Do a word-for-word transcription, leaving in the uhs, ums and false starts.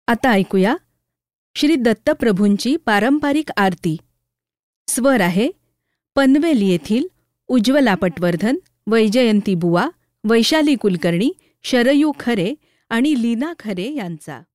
आता ऐकूया श्री दत्तप्रभूंची पारंपरिक आरती. स्वर आहे पनवेल येथील उज्ज्वला पटवर्धन, वैजयंती बुवा, वैशाली कुलकर्णी, शरयू खरे आणि लीना खरे यांचा.